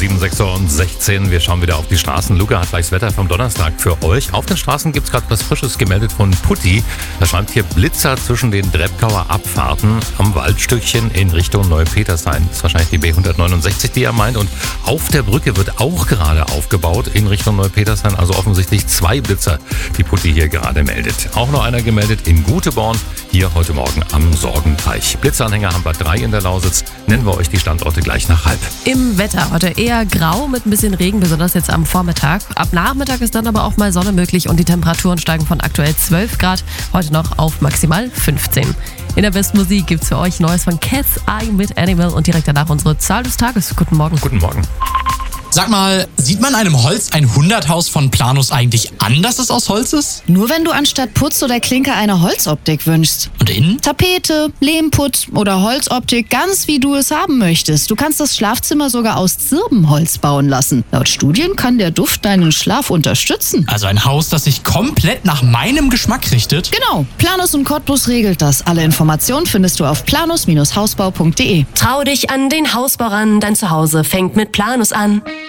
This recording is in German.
7, 6 und 16. Wir schauen wieder auf die Straßen. Luca hat gleich das Wetter vom Donnerstag für euch. Auf den Straßen gibt es gerade was Frisches gemeldet von Putti. Da schreibt hier Blitzer zwischen den Dreppkauer Abfahrten am Waldstückchen in Richtung Neupetershain. Das ist wahrscheinlich die B169, die er meint. Und auf der Brücke wird auch gerade aufgebaut in Richtung Neupetershain. Also offensichtlich 2 Blitzer, die Putti hier gerade meldet. Auch noch einer gemeldet in Guteborn, hier heute Morgen am Sorgenteich. Blitzanhänger haben wir 3 in der Lausitz. Nennen wir euch die Standorte gleich nach halb. Im Wetter heute eher grau mit ein bisschen Regen, besonders jetzt am Vormittag. Ab Nachmittag ist dann aber auch mal Sonne möglich und die Temperaturen steigen von aktuell 12 Grad heute noch auf maximal 15. In der besten Musik gibt's für euch Neues von Cat's Eye mit Animal und direkt danach unsere Zahl des Tages. Guten Morgen. Guten Morgen. Sag mal, sieht man einem Holz ein 100-Haus von Planus eigentlich an, dass es aus Holz ist? Nur wenn du anstatt Putz oder Klinker eine Holzoptik wünschst. Und innen? Tapete, Lehmputz oder Holzoptik, ganz wie du es haben möchtest. Du kannst das Schlafzimmer sogar aus Zirbenholz bauen lassen. Laut Studien kann der Duft deinen Schlaf unterstützen. Also ein Haus, das sich komplett nach meinem Geschmack richtet? Genau, Planus und Cottbus regelt das. Alle Informationen findest du auf planus-hausbau.de. Trau dich an den Hausbau ran, dein Zuhause fängt mit Planus an.